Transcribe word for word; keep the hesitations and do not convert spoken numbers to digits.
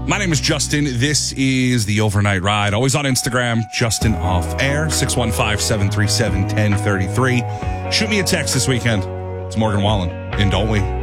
My name is Justin. This is the Overnight Ride. Always on Instagram, Justin Off Air, six one five, seven three seven, one zero three three. Shoot me a text this weekend. It's Morgan Wallen in Don't We?